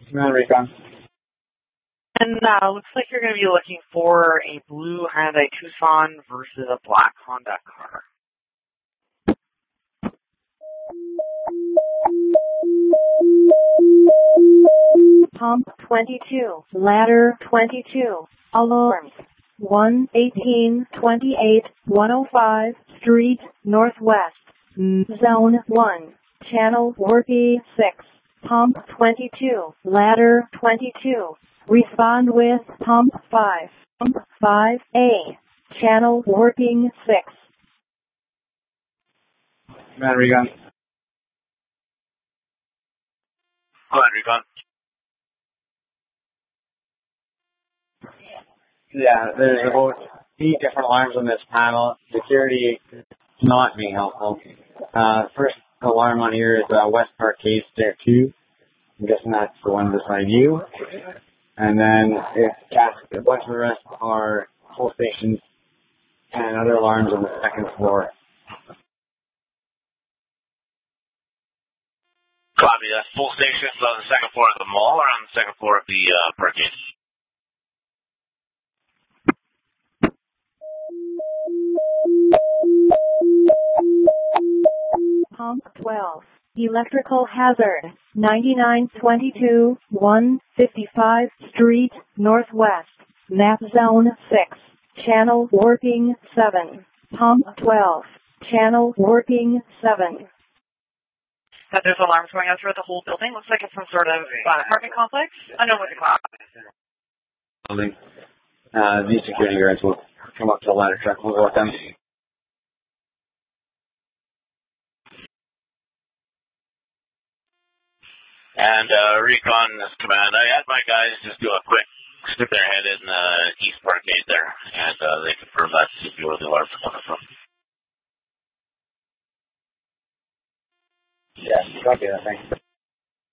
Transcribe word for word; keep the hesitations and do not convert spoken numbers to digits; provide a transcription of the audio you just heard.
Command Recon. And uh, looks like you're going to be looking for a blue Hyundai Tucson versus a black Honda car. Pump twenty-two, ladder twenty-two, alarms. one eighteen twenty-eight one oh five Street, Northwest. Zone one, channel working six. Pump twenty-two, ladder twenty-two. Respond with pump five. Pump five A, channel working six. Command Recon. Command Recon. Yeah, there's about eight different alarms on this panel. Security is not being helpful. Uh, first alarm on here is uh, West Parkade Stair two. I'm guessing that's the one beside you. And then it's cast, a bunch of the rest are full stations and other alarms on the second floor. Copy, that's full stations on the second floor of the mall or on the second floor of the uh, parkade? Pump twelve, electrical hazard, ninety-nine twenty-two one fifty-five Street, Northwest. Map zone six, channel working seven. Pump twelve, channel working seven. That there's alarms going out throughout the whole building. Looks like it's some sort of uh, apartment complex. I know what the class. Building. Uh, these security guards will come up to the ladder truck. We'll go with them. And uh, Recon this command. I had my guys just do a quick stick their head in the East Parkade there, and uh, they confirmed that's where the alarms are coming from. Yeah, copy that thing.